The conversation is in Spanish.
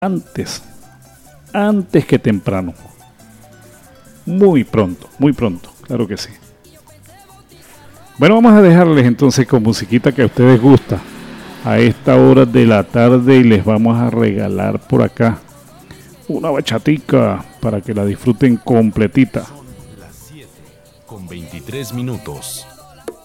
antes que temprano. Muy pronto, claro que sí. Bueno, vamos a dejarles entonces con musiquita que a ustedes gusta a esta hora de la tarde y les vamos a regalar por acá una bachatica para que la disfruten completita. Son las 7:23.